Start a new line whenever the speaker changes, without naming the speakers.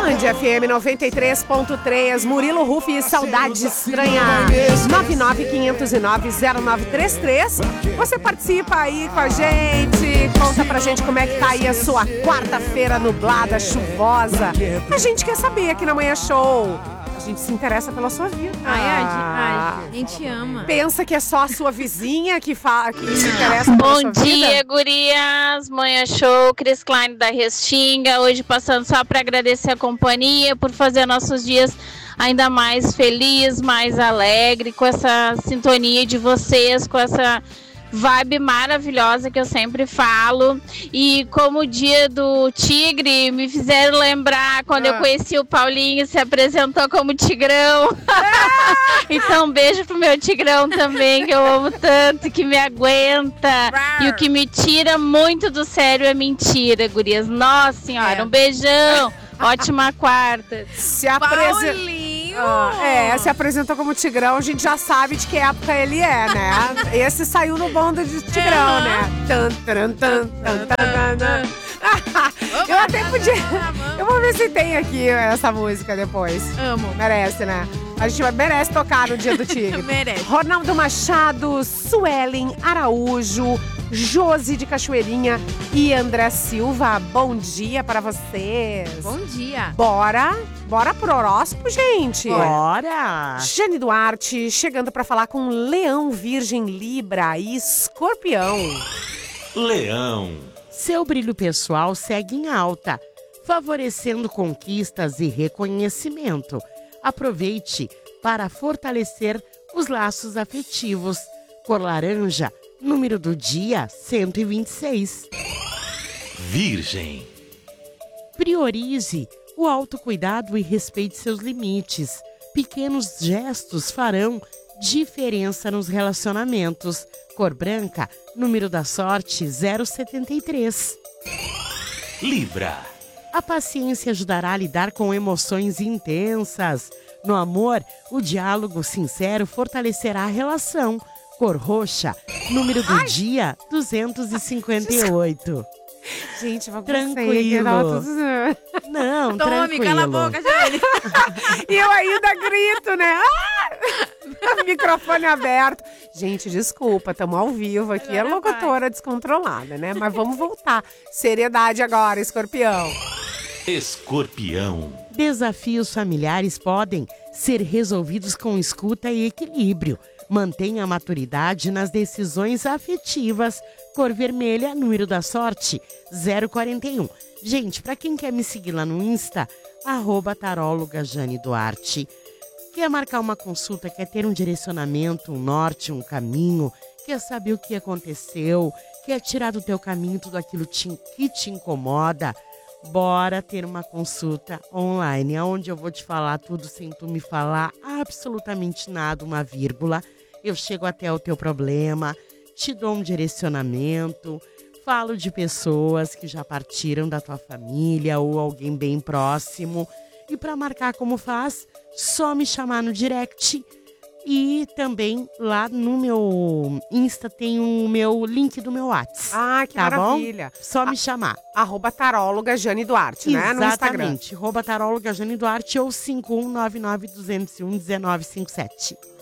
Band FM 93.3, Murilo Ruff e Saudade Estranha, 995090933. Você participa aí com a gente, conta pra gente como é que tá aí a sua quarta-feira nublada, chuvosa. A gente quer saber aqui na Manhã Show. A gente se interessa pela sua vida.
A gente ama.
Pensa que é só a sua vizinha que se interessa pela sua vida?
Bom dia, gurias. Manhã Show, Cris Klein da Restinga. Hoje passando só para agradecer a companhia por fazer nossos dias ainda mais felizes, mais alegre, com essa sintonia de vocês, com essa vibe maravilhosa que eu sempre falo. E como o dia do Tigre, me fizeram lembrar quando eu conheci o Paulinho, se apresentou como Tigrão. Então beijo pro meu Tigrão também, que eu amo tanto, que me aguenta. E o que me tira muito do sério é mentira, gurias. Nossa senhora, um beijão. Ótima quarta.
Se apresentou como Tigrão, a gente já sabe de que época ele é, né? Esse saiu no bando de Tigrão, né? Eu até podia... Eu vou ver se tem aqui essa música depois.
Amo.
Merece, né? A gente merece tocar no Dia do Tigre.
Merece.
Ronaldo Machado, Suelen Araújo, Josi de Cachoeirinha e André Silva. Bom dia para vocês.
Bom dia.
Bora pro horóscopo, gente.
Bora!
Jane Duarte chegando para falar com Leão, Virgem, Libra e Escorpião.
Leão.
Seu brilho pessoal segue em alta, favorecendo conquistas e reconhecimento. Aproveite para fortalecer os laços afetivos. Cor laranja, número do dia 126.
Virgem.
Priorize o autocuidado e respeite seus limites. Pequenos gestos farão diferença nos relacionamentos. Cor branca, número da sorte 073.
Libra.
A paciência ajudará a lidar com emoções intensas. No amor, o diálogo sincero fortalecerá a relação. Cor roxa, número do dia 258.
Gente, vou
Tranquilo. Não,
Tome,
tranquilo.
cala a boca, Jane.
E eu ainda grito, né? Microfone aberto. Gente, desculpa, estamos ao vivo aqui. É locutora descontrolada, né? Mas vamos voltar. Seriedade agora, Escorpião.
Escorpião.
Desafios familiares podem ser resolvidos com escuta e equilíbrio. Mantenha a maturidade nas decisões afetivas. Cor vermelha, número da sorte 041. Gente, para quem quer me seguir lá no Insta, @taróloga Jane Duarte. Quer marcar uma consulta, quer ter um direcionamento, um norte, um caminho, quer saber o que aconteceu, quer tirar do teu caminho tudo aquilo que te incomoda, bora ter uma consulta online, onde eu vou te falar tudo sem tu me falar absolutamente nada, uma vírgula. Eu chego até o teu problema, te dou um direcionamento, falo de pessoas que já partiram da tua família ou alguém bem próximo. E para marcar como faz, só me chamar no direct. E também lá no meu Insta tem o meu link do meu WhatsApp.
Ah, que maravilha.
Bom? Só me chamar.
@taróloga Jane Duarte, né? No Instagram.
Exatamente. @taróloga Jane Duarte ou 5199 201 1957.